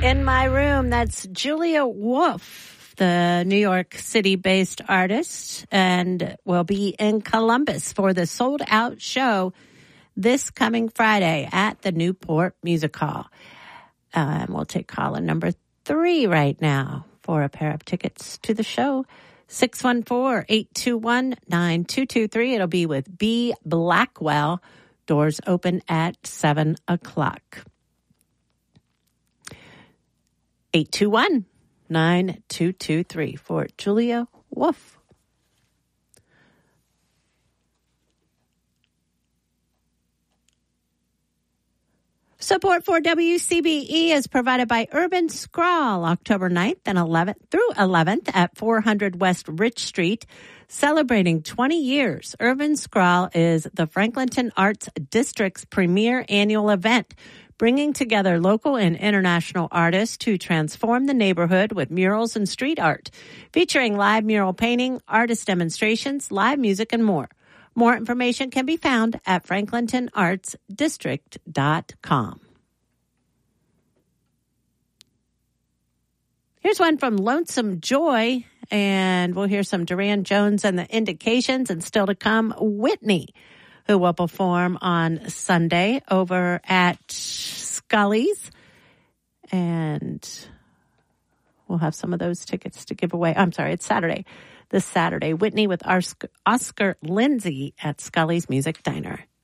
In My Room. That's Julia Wolf, the New York City-based artist, and will be in Columbus for the sold-out show this coming Friday at the Newport Music Hall. And we'll take caller number 3 right now for a pair of tickets to the show. 614-821-9223. It'll be with B. Blackwell. Doors open at 7 o'clock. 821-9223 for Julia Wolf. Support for WCBE is provided by Urban Scrawl, October 9th and 11th through 11th at 400 West Rich Street, celebrating 20 years. Urban Scrawl is the Franklinton Arts District's premier annual event, bringing together local and international artists to transform the neighborhood with murals and street art, featuring live mural painting, artist demonstrations, live music, and more. More information can be found at franklintonartsdistrict.com. Here's one from Lonesome Joy, and we'll hear some Duran Jones and the Indications, and still to come, Whitney, who will perform on Sunday over at Scully's. And we'll have some of those tickets to give away. I'm sorry, it's Saturday. This Saturday, Whitney with Oscar Lindsay at Scully's Music Diner.